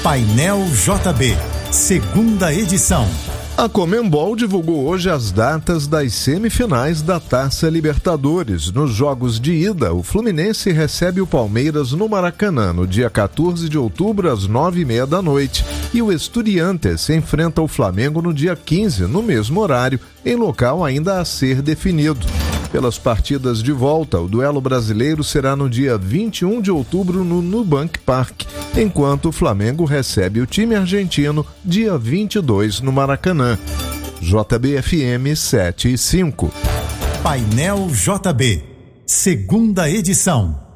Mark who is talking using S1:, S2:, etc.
S1: Painel JB, segunda edição.
S2: A Conmebol divulgou hoje as datas das semifinais da Taça Libertadores. Nos jogos de ida, o Fluminense recebe o Palmeiras no Maracanã, no dia 14 de outubro, às 9h30 da noite. E o Estudiantes enfrenta o Flamengo no dia 15, no mesmo horário, em local ainda a ser definido. Pelas partidas de volta, o duelo brasileiro será no dia 21 de outubro no Nubank Park, enquanto o Flamengo recebe o time argentino dia 22 no Maracanã. JBFM 7 e 5.
S1: Painel JB, segunda edição.